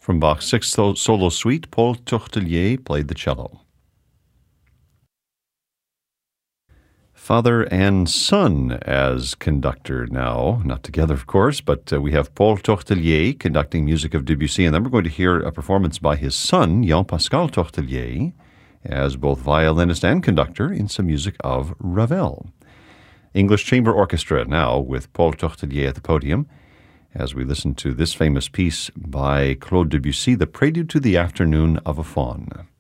From Bach's Sixth Solo Suite, Paul Tourtellier played the cello. Father and son as conductor now, not together of course, but we have Paul Tourtellier conducting music of Debussy, and then we're going to hear a performance by his son, Jean-Pascal Tourtellier, as both violinist and conductor in some music of Ravel. English Chamber Orchestra now with Paul Tourtellier at the podium as we listen to this famous piece by Claude Debussy, The Prelude to the Afternoon of a Faun.